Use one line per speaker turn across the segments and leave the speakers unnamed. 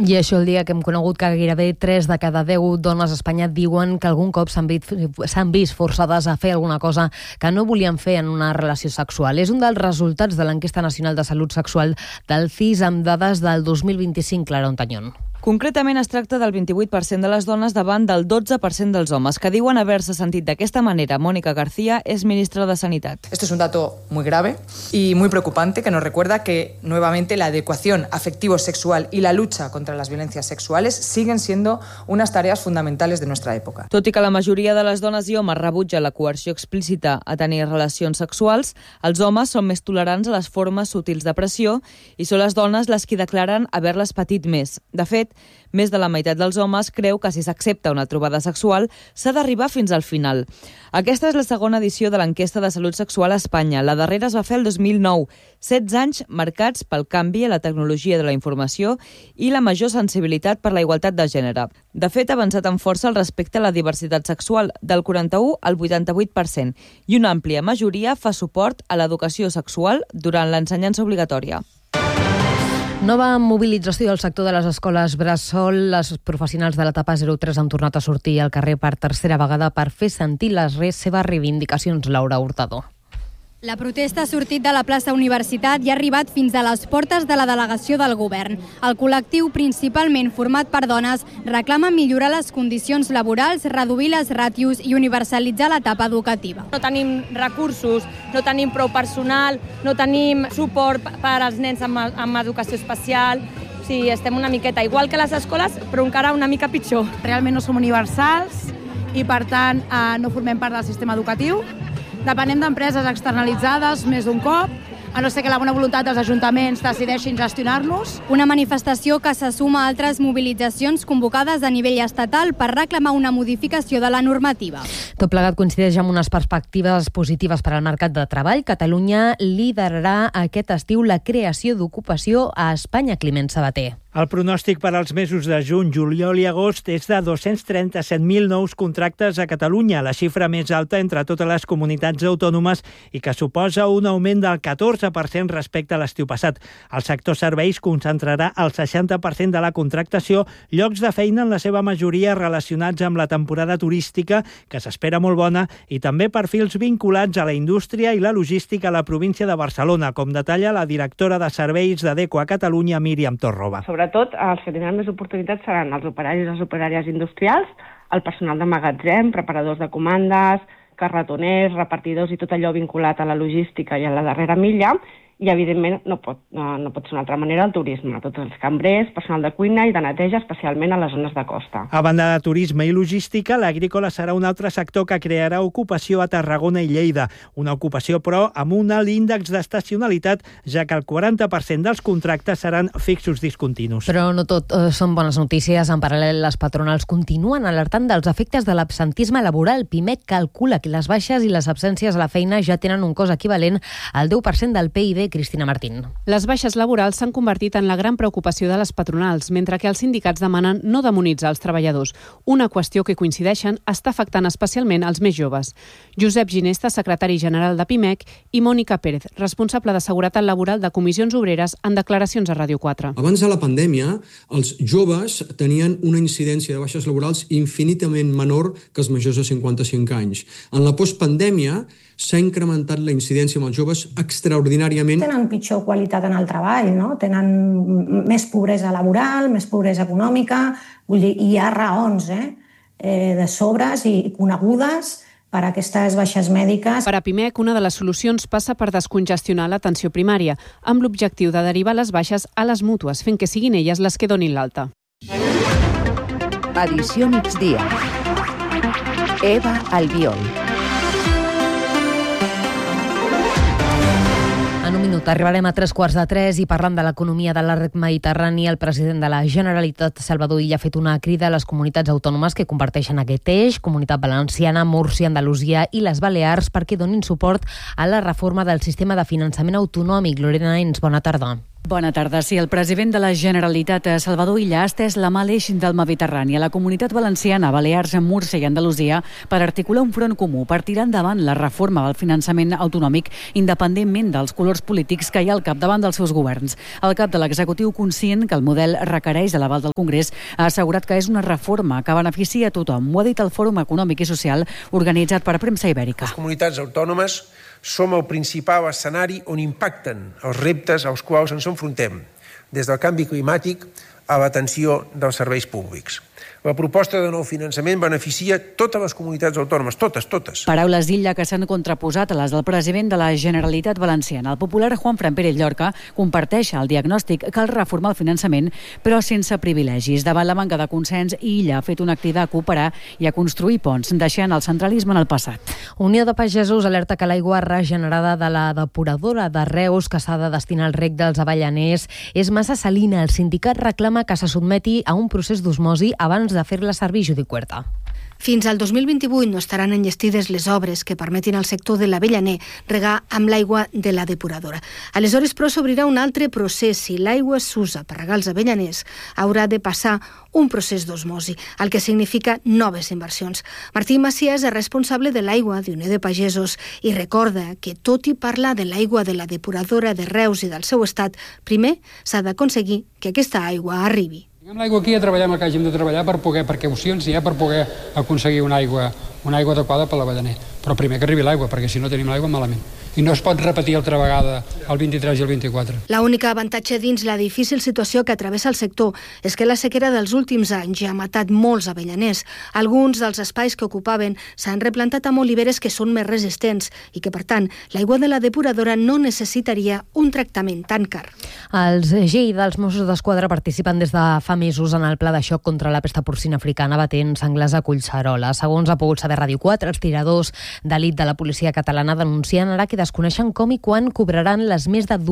I això el dia que hem conegut que gairebé 3 de cada 10 dones a Espanya diuen que algun cop s'han vist forçades a fer alguna cosa que no volien fer en una relació sexual. És un dels resultats de l'Enquesta Nacional de Salut Sexual del CIS amb dades del 2025, Clara Ontañón.
Concretament es tracta del 28% de les dones davant del 12% dels homes, que diuen haver-se sentit d'aquesta manera. Mónica García es ministra de Sanitat.
Esto es un dato muy grave y muy preocupante que nos recuerda que nuevamente la adecuación afectivo-sexual y la lucha contra las violencias sexuales siguen siendo unas tareas fundamentales de nuestra època.
Tot i que la majoria de les dones i homes rebutja la coerció explícita a tenir relacions sexuals, els homes són més tolerants a les formes sutils de pressió i són les dones les qui declaren haver-les patit més. De fet, més de la meitat dels homes creu que si s'accepta una trobada sexual s'ha d'arribar fins al final. Aquesta és la segona edició de l'enquesta de salut sexual a Espanya. La darrera es va fer el 2009. 16 anys marcats pel canvi a la tecnologia de la informació i la major sensibilitat per la igualtat de gènere. De fet, ha avançat amb força el respecte a la diversitat sexual, del 41 al 88%, i una àmplia majoria fa suport a l'educació sexual durant l'ensenyança obligatòria.
Nova mobilització del sector de les escoles bressol. Les professionals de l'etapa 03 han tornat a sortir al carrer per tercera vegada per fer sentir les seves reivindicacions. Laura Hurtado.
La protesta ha sortit de la plaça Universitat i ha arribat fins a les portes de la delegació del govern. El col·lectiu, principalment format per dones, reclama millorar les condicions laborals, reduir les ràtios i universalitzar l'etapa educativa.
No tenim recursos, no tenim prou personal, no tenim suport per als nens amb educació especial. Sí, estem una miqueta igual que les escoles, però encara una mica pitjor.
Realment no som universals i, per tant, no formem part del sistema educatiu. Depenem d'empreses externalitzades més d'un cop, a no ser que la bona voluntat dels ajuntaments decideixin gestionar-los.
Una manifestació que se suma a altres mobilitzacions convocades a nivell estatal per reclamar una modificació de la normativa.
Tot plegat coincideix amb unes perspectives positives per al mercat de treball. Catalunya liderarà aquest estiu la creació d'ocupació a Espanya. Climent Sabater.
El pronòstic per als mesos de juny, juliol i agost és de 237.000 nous contractes a Catalunya, la xifra més alta entre totes les comunitats autònomes i que suposa un augment del 14% respecte a l'estiu passat. El sector serveis concentrarà el 60% de la contractació, llocs de feina en la seva majoria relacionats amb la temporada turística, que s'espera molt bona, i també perfils vinculats a la indústria i la logística a la província de Barcelona, com detalla la directora de serveis d'Adeco a Catalunya, Míriam Torroba.
Sobretot, els que tindran més oportunitats seran els operaris i les operàries industrials, el personal de magatzem, preparadors de comandes, carretoners, repartidors i tot allò vinculat a la logística i a la darrera milla, i evidentment no pot ser una altra manera el turisme, tots els cambrers, personal de cuina i de neteja, especialment a les zones de costa.
A banda de turisme i logística, l'agrícola serà un altre sector que crearà ocupació a Tarragona i Lleida. Una ocupació, però, amb un alt índex d'estacionalitat, ja que el 40% dels contractes seran fixos discontinus.
Però no tot són bones notícies. En paral·lel, les patronals continuen alertant dels efectes de l'absentisme laboral. PIMEC calcula que les baixes i les absències a la feina ja tenen un cost equivalent al 10% del PIB. Cristina Martín.
Les baixes laborals s'han convertit en la gran preocupació de les patronals, mentre que els sindicats demanen no demonitzar els treballadors. Una qüestió que coincideixen està afectant especialment els més joves. Josep Ginesta, secretari general de PIMEC, i Mònica Pérez, responsable de seguretat laboral de Comissions Obreres, en declaracions a Ràdio 4.
Abans de la pandèmia, els joves tenien una incidència de baixes laborals infinitament menor que els majors de 55 anys. En la postpandèmia s'ha incrementat la incidència amb els joves extraordinàriament.
Tenen pitjor qualitat en el treball, no? Tenen més pobresa laboral, més pobresa econòmica, vull dir, hi ha raons de sobres i conegudes per a aquestes baixes mèdiques.
Per a PIMEC, una de les solucions passa per descongestionar l'atenció primària, amb l'objectiu de derivar les baixes a les mútues, fent que siguin elles les que donin l'alta.
Edició migdia. Eva Albiol.
En un minut arribarem a 3:15 i parlant de l'economia de l'arc mediterrani, el president de la Generalitat, Salvador Illa, ha fet una crida a les comunitats autònomes que comparteixen aquest eix, Comunitat Valenciana, Múrcia, Andalusia i les Balears, perquè donin suport a la reforma del sistema de finançament autonòmic. Lorena Ens, bona tarda.
Bona tarda. Sí, el president de la Generalitat, Salvador Illa, ha estès la mà a l'eix del Mediterrani a la Comunitat Valenciana, Balears, Múrcia i Andalusia per articular un front comú per tirar endavant la reforma del finançament autonòmic independentment dels colors polítics que hi ha al capdavant dels seus governs. El cap de l'executiu, conscient que el model requereix de l'aval del Congrés, ha assegurat que és una reforma que beneficia a tothom. Ho ha dit el Fòrum Econòmic i Social organitzat per Premsa Ibèrica.
Les comunitats autònomes som el principal escenari on impacten els reptes als quals ens enfrontem, des del canvi climàtic a l'atenció dels serveis públics. La proposta de nou finançament beneficia totes les comunitats autònomes, totes.
Paraules d'Illa que s'han contraposat a les del president de la Generalitat Valenciana. El popular Juanfran Pérez Llorca comparteix el diagnòstic que cal reformar el finançament, però sense privilegis. Davant la manca de consens, Illa ha fet una crida a cooperar i a construir ponts, deixant el centralisme en el passat.
Unió de Pagesos alerta que l'aigua regenerada de la depuradora de Reus, que s'ha de destinar al reg dels Avellaners, és massa salina. El sindicat reclama que se sotmeti a un procés d'osmosi abans de fer-la servir, Judit Huerta.
Fins al 2028 no estaran enllestides les obres que permetin al sector de l'Avellaner regar amb l'aigua de la depuradora. Aleshores, però, s'obrirà un altre procés. Si l'aigua s'usa per regar els avellaners, haurà de passar un procés d'osmosi, el que significa noves inversions. Martí Macias és responsable de l'aigua d'Unió de Pagesos i recorda que, tot i parlar de l'aigua de la depuradora de Reus i del seu estat, primer s'ha d'aconseguir que aquesta aigua arribi.
Tinguem l'aigua aquí a treballar amb el que hàgim de treballar per poder, perquè opcions hi ha per poder aconseguir una aigua adequada per l'Avellaner. Però primer que arribi l'aigua, perquè si no tenim l'aigua malament. I no es pot repetir altra vegada el 23 i el 24.
L'únic avantatge dins la difícil situació que travessa el sector és que la sequera dels últims anys ja ha matat molts avellaners. Alguns dels espais que ocupaven s'han replantat amb oliveres que són més resistents i que, per tant, l'aigua de la depuradora no necessitaria un tractament tan car.
Els GI dels Mossos d'Esquadra participen des de fa mesos en el pla de xoc contra la pesta porcina africana batent senglars a Collserola. Segons ha pogut saber Ràdio 4, els tiradors d'elit de la policia catalana denuncien ara que desconeixen com i quan cobraran les més de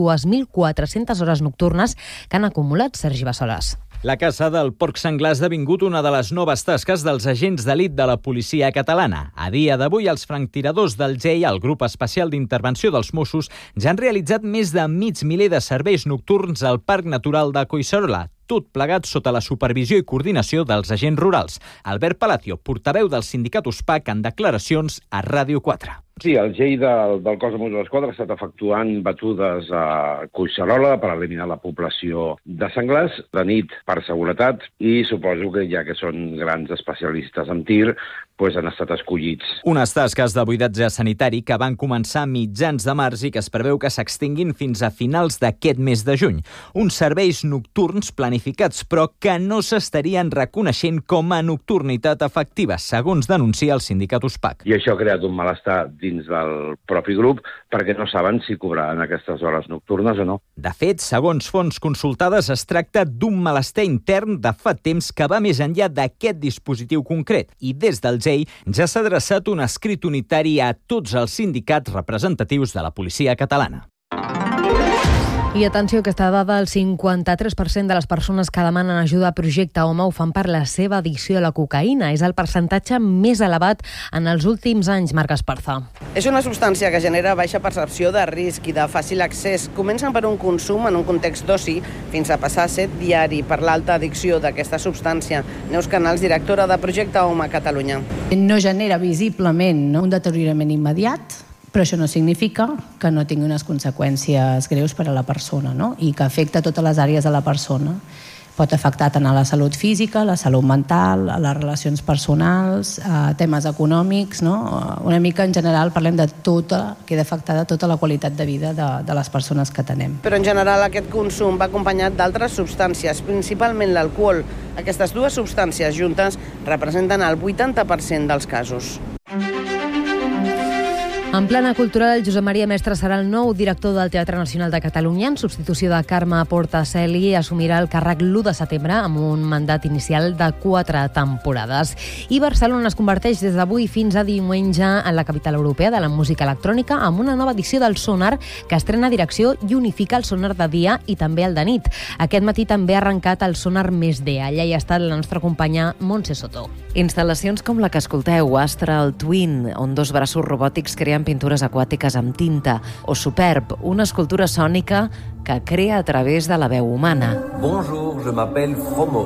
2.400 hores nocturnes que han acumulat. Sergi Bassoles.
La caça del porc senglar ha esdevingut una de les noves tasques dels agents d'elit de la policia catalana. A dia d'avui, els franctiradors del GEI, el grup especial d'intervenció dels Mossos, ja han realitzat més de 500 de serveis nocturns al Parc Natural de Collserola, tot plegat sota la supervisió i coordinació dels agents rurals. Albert Palacio, portaveu del sindicat USPAC, en declaracions a Ràdio 4.
Sí, el GEI del cos de Mossos d'Esquadra ha estat efectuant batudes a Collserola per eliminar la població de senglars de nit per seguretat i suposo que ja que són grans especialistes en tir, han estat escollits.
Unes tasques de buidatge sanitari que van començar a mitjans de març i que es preveu que s'extinguin fins a finals d'aquest mes de juny. Uns serveis nocturns planificats, però que no s'estarien reconeixent com a nocturnitat efectiva, segons denuncia el sindicat USPAC.
I això ha creat un malestar dins del propi grup perquè no saben si cobraran aquestes hores nocturnes o no.
De fet, segons fonts consultades, es tracta d'un malestar intern de fa temps que va més enllà d'aquest dispositiu concret i des del GEI ja s'ha adreçat un escrit unitari a tots els sindicats representatius de la policia catalana.
I atenció, aquesta dada, el 53% de les persones que demanen ajuda a Projecte Home ho fan per la seva addicció a la cocaïna. És el percentatge més elevat en els últims anys, Marc Esparza.
És una substància que genera baixa percepció de risc i de fàcil accés. Comencen per un consum en un context d'oci fins a passar a ser diari per l'alta addicció d'aquesta substància. Neus Canals, directora de Projecte Home a Catalunya.
No genera visiblement un deteriorament immediat, però això no significa que no tingui unes conseqüències greus per a la persona, no? I que afecta totes les àrees de la persona. Pot afectar tant a la salut física, la salut mental, a les relacions personals, a temes econòmics, no? Una mica en general parlem de queda afectada tota la qualitat de vida de les persones que atenem.
Però en general aquest consum va acompanyat d'altres substàncies, principalment l'alcohol. Aquestes dues substàncies juntes representen el 80% dels casos.
En plana cultural, Josep Maria Mestre serà el nou director del Teatre Nacional de Catalunya. En substitució de Carme Portaceli, assumirà el càrrec l'1 de setembre amb un mandat inicial de 4 temporades. I Barcelona es converteix des d'avui fins a diumenge en la capital europea de la música electrònica amb una nova edició del Sonar que estrena direcció i unifica el Sonar de dia i també el de nit. Aquest matí també ha arrencat el Sonar Més D. Allà hi ha estat la nostra companya Montse Soto.
Instal·lacions com la que escolteu, Astral Twin, on 2 braços robòtics creen veurem pintures aquàtiques amb tinta, o Superb, una escultura sònica que crea a través de la veu humana.
Bonjour, je m'appelle Fromo.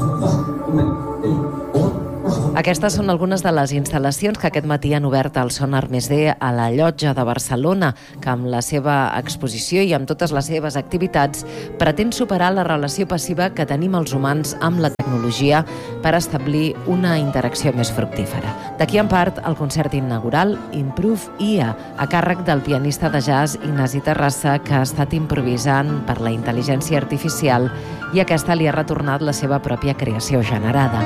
Aquestes són algunes de les instal·lacions que aquest matí han obert al Sonar +D a la Llotja de Barcelona, que amb la seva exposició i amb totes les seves activitats pretén superar la relació passiva que tenim els humans amb la tecnologia per establir una interacció més fructífera. D'aquí en part el concert inaugural Improve IA, a càrrec del pianista de jazz Ignasi Terrassa, que ha estat improvisant per la intel·ligència artificial i aquesta li ha retornat la seva pròpia creació generada.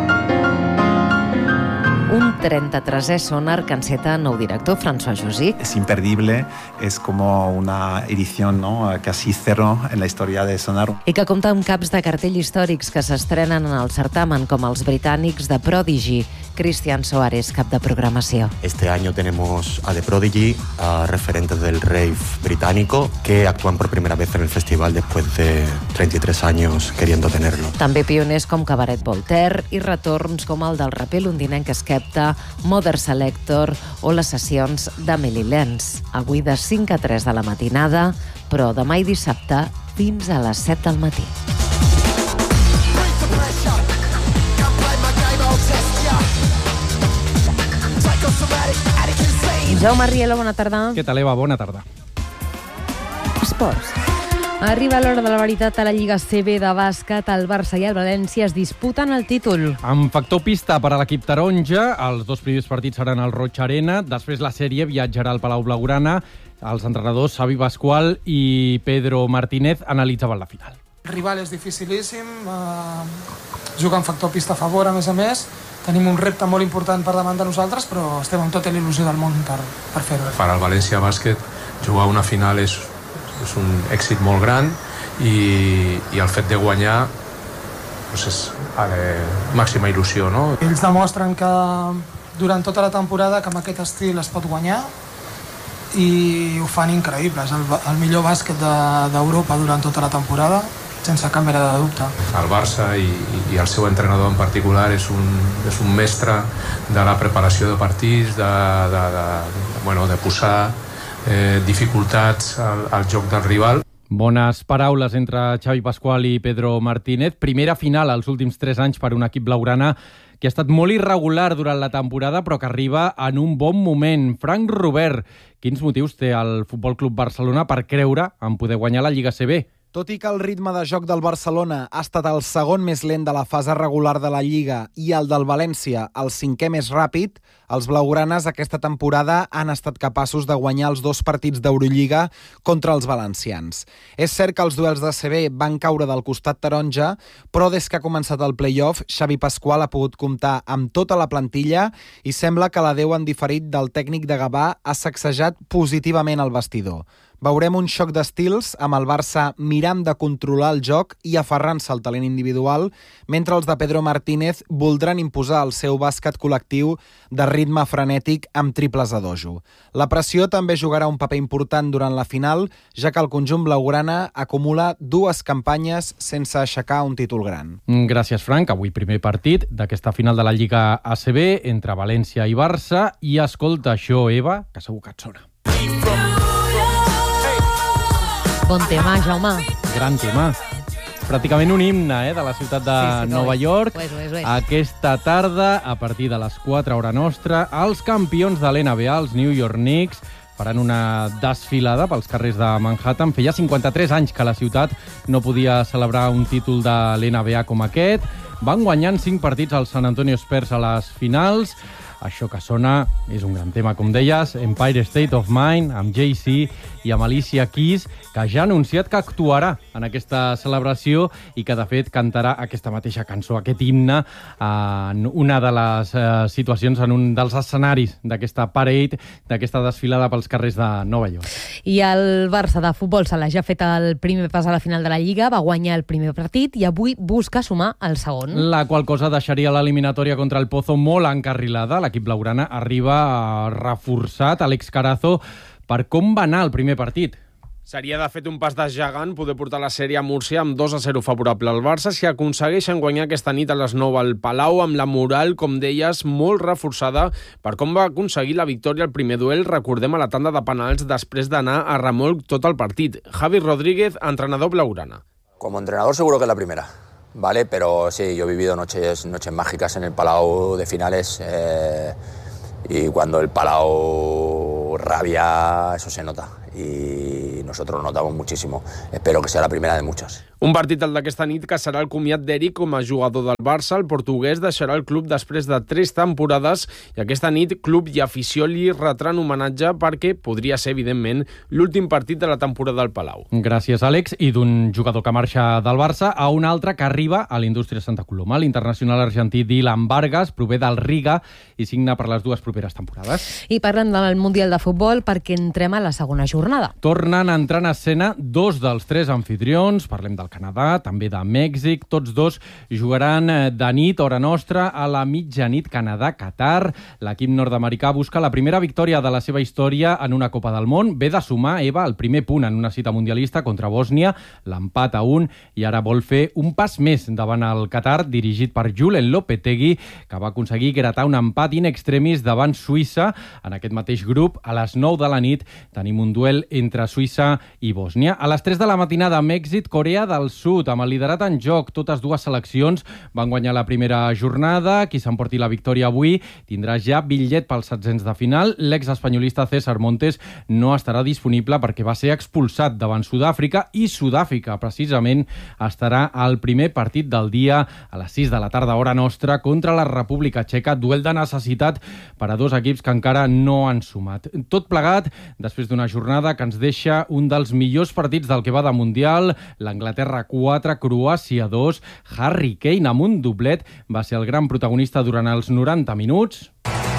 Un 33è Sonar que enceta nou director, François Josic.
Es imperdible, es como una edición, ¿no?, casi cero en la historia de Sonar.
I que compta amb caps de cartell històrics que s'estrenen en el certamen, com els britànics de Prodigy. Cristian Soares, cap de programació.
Este año tenemos a The Prodigy, a referentes del rave británico, que actúan por primera vez en el festival después de 33 años queriendo tenerlo.
També pioners com Cabaret Voltaire i retorns com el del raper londinenc Skepta, Mother Selector o les sessions d'Amelie Lenz. Avui de 5 a 3 de la matinada, però demà i dissabte fins a les 7 del matí. Jaume Riela, bona tarda.
Què tal, Eva? Bona tarda.
Esports. Arriba l'hora de la veritat a la Lliga CB de bàsquet. El Barça i el València es disputen el títol.
Amb factor pista per a l'equip taronja, els dos primers partits seran al Roig Arena, després la sèrie viatjarà al Palau Blaugrana. Els entrenadors Xavi Pascual i Pedro Martínez analitzaven la final.
El rival és dificilíssim, juga amb factor pista a favor, a més. Tenim un repte molt important per davant de nosaltres, però estem amb tota l'il·lusió del món per fer-ho.
Per al València Bàsquet, jugar una final és un èxit molt gran i el fet de guanyar és màxima il·lusió, no? Ells demostren que durant tota la temporada que amb aquest estil es pot guanyar i ho fan increïble. És el millor bàsquet d'Europa durant tota la temporada, sense cap mena de dubte. El Barça i el seu entrenador en particular és un mestre de la preparació de partits, de posar dificultats al joc del rival.
Bones paraules entre Xavi Pascual i Pedro Martínez. Primera final als últims 3 anys per un equip blaugrana que ha estat molt irregular durant la temporada, però que arriba en un bon moment. Frank Robert, quins motius té el Futbol Club Barcelona per creure en poder guanyar la Lliga CB?
Tot i que el ritme de joc del Barcelona ha estat el segon més lent de la fase regular de la Lliga i el del València el 5è més ràpid, els blaugranes aquesta temporada han estat capaços de guanyar els 2 partits d'Eurolliga contra els valencians. És cert que els duels de CB van caure del costat taronja, però des que ha començat el play-off, Xavi Pascual ha pogut comptar amb tota la plantilla i sembla que l'adeu en diferit del tècnic de Gavà ha sacsejat positivament el vestidor. Veurem un xoc d'estils amb el Barça mirant de controlar el joc i aferrant-se al talent individual, mentre els de Pedro Martínez voldran imposar el seu bàsquet col·lectiu de ritme frenètic amb triples a dojo. La pressió també jugarà un paper important durant la final, ja que el conjunt blaugrana acumula 2 campanyes sense aixecar un títol gran.
Gràcies, Frank. Avui primer partit d'aquesta final de la Lliga ACB entre València i Barça. I escolta això, Eva, que segur que et sona.
Bon tema, Jaume.
Gran tema. Pràcticament un himne de la ciutat de Nova York.
Ho és.
Aquesta tarda, a partir de les 4 hora nostra, els campions de l'NBA, els New York Knicks, faran una desfilada pels carrers de Manhattan. Feia 53 anys que la ciutat no podia celebrar un títol de l'NBA com aquest. Van guanyant 5 partits als San Antonio Spurs a les finals. Això que sona és un gran tema, com deies, Empire State of Mind, amb Jay-Z i amb Alicia Keys, que ja ha anunciat que actuarà en aquesta celebració i que, de fet, cantarà aquesta mateixa cançó, aquest himne, en una de les situacions, en un dels escenaris d'aquesta parade, d'aquesta desfilada pels carrers de Nova York.
I el Barça de futbol sala ja ha fet el primer pas a la final de la Lliga, va guanyar el primer partit i avui busca sumar el segon.
La qual cosa deixaria l'eliminatòria contra el Pozo molt encarrilada. L'equip blaugrana arriba reforçat. Àlex Carazo, per com va anar el primer partit?
Seria, de fet, un pas de gegant poder portar la sèrie a Múrcia amb 2-0 favorable al Barça si aconsegueixen guanyar aquesta nit a les 9 al Palau, amb la moral, com deies, molt reforçada per com va aconseguir la victòria al primer duel, recordem, a la tanda de penals després d'anar a remolc tot el partit. Javi Rodríguez, entrenador blaugrana.
Como entrenador seguro que es la primera, ¿vale? Pero sí, yo he vivido noches mágicas en el Palau de finales y cuando el Palau rabia, eso se nota. Y nosotros lo notamos muchísimo. Espero que sea la primera de muchas.
Un partit el d'aquesta nit que serà el comiat d'Eric com a jugador del Barça. El portuguès deixarà el club després de 3 temporades i aquesta nit club i afició li retran homenatge perquè podria ser, evidentment, l'últim partit de la temporada al Palau.
Gràcies, Àlex. I d'un jugador que marxa del Barça a un altre que arriba a l'Indústria Santa Coloma. L'internacional argentí Dylan Vargas prové del Riga i signa per les 2 properes temporades.
I parlem del Mundial de Futbol perquè entrem a la segona jornada.
Tornen a entrar en escena 2 dels 3 anfitrions. Parlem del Canadà, també de Mèxic. Tots 2 jugaran de nit, hora nostra, a la mitjanit Canadà-Qatar. L'equip nord-americà busca la primera victòria de la seva història en una Copa del Món. Ve de sumar, Eva, el primer punt en una cita mundialista contra Bòsnia, l'empat a 1, i ara vol fer un pas més davant el Qatar, dirigit per Julen Lopetegui, que va aconseguir gratar un empat in extremis davant Suïssa. En aquest mateix grup, a les 9 de la nit, tenim un duel entre Suïssa i Bòsnia. A les 3 de la matinada, Mèxic, Corea del Sud, amb el liderat en joc. Totes 2 seleccions van guanyar la primera jornada. Qui s'emporti la victòria avui tindrà ja bitllet pels setzents de final. L'exespanyolista César Montes no estarà disponible perquè va ser expulsat davant Sud-àfrica i Sud-àfrica, precisament, estarà al primer partit del dia a les 6 de la tarda, hora nostra, contra la República Txeca. Duel de necessitat per a 2 equips que encara no han sumat. Tot plegat després d'una jornada que ens deixa un dels millors partits del que va de Mundial. L'Anglaterra 4, Croàcia 2. Harry Kane, amb un doblet, va ser el gran protagonista durant els 90 minuts.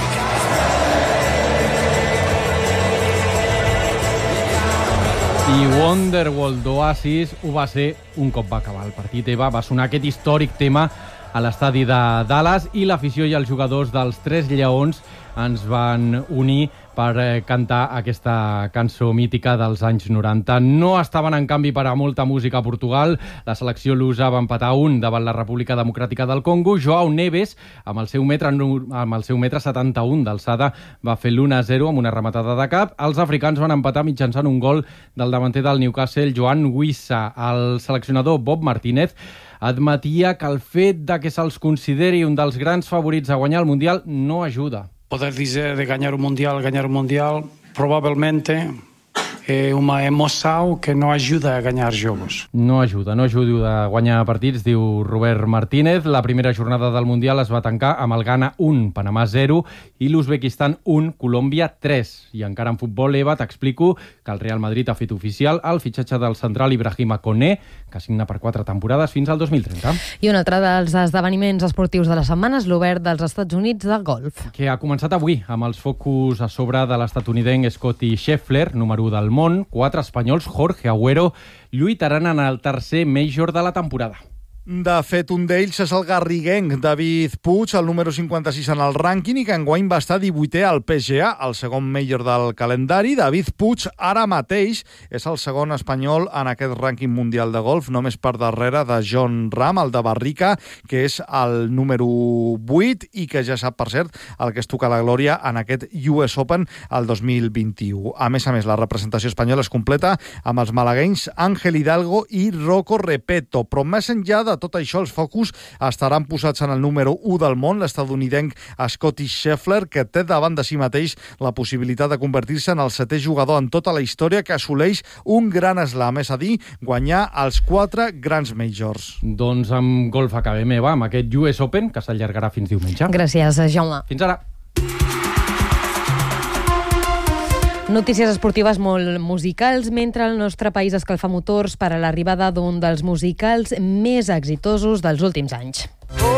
I Wonderwall d'Oasis ho va ser un cop va acabar el partit. Eva, va sonar aquest històric tema a l'estadi de Dallas i l'afició i els jugadors dels Tres Lleons ens van unir per cantar aquesta cançó mítica dels anys 90. No estaven, en canvi, per a molta música a Portugal. La selecció lusa va empatar 1 davant la República Democràtica del Congo. Joao Neves, amb el seu metre 71 d'alçada, va fer l'1-0 amb una rematada de cap. Els africans van empatar mitjançant un gol del davanter del Newcastle, Joan Wissa. El seleccionador Bob Martínez admetia que el fet de que se'ls consideri un dels grans favorits a guanyar el Mundial no ajuda.
Poder dizer de ganhar o Mundial, provavelmente é uma emoção que não ajuda a ganhar jogos.
No ajuda a guanyar partits, diu Robert Martínez. La primera jornada del Mundial es va tancar amb el Ghana 1, Panamà 0 i l'Uzbekistan 1, Colòmbia 3. I encara en futbol, Eva, t'explico que el Real Madrid ha fet oficial el fitxatge del central Ibrahima Koné, que signa per 4 temporades fins al 2030.
I un altre dels esdeveniments esportius de la setmana és l'Obert dels Estats Units de golf,
que ha començat avui amb els focus a sobre de l'estatunidenc Scotty Scheffler, número 1 del món. 4 espanyols, Jorge Agüero, lluitaran en el tercer major de la temporada.
De fet, un d'ells és el garriguenc David Puig, el número 56 en el rànquing i que enguany va estar 18è al PGA, el segon major del calendari. David Puig ara mateix és el segon espanyol en aquest rànquing mundial de golf, només per darrere de Jon Rahm, el de Barrica, que és el número 8 i que ja sap, per cert, el que es toca la glòria en aquest US Open el 2021. A més, la representació espanyola es completa amb els malaguenys Ángel Hidalgo i Rocco Repetto, però més enllà de tot això, els focus estaran posats en el número 1 del món, l'estadounidenc Scotty Scheffler, que té davant de si mateix la possibilitat de convertir-se en el 7è jugador en tota la història que assoleix un gran slam, és a dir, guanyar els 4 grans majors.
Doncs amb golf acabem, Eva, amb aquest US Open, que s'allargarà fins diumenge.
Gràcies, Jaume.
Fins ara.
Notícies esportives molt musicals, mentre el nostre país escalfa motors per a l'arribada d'un dels musicals més exitosos dels últims anys.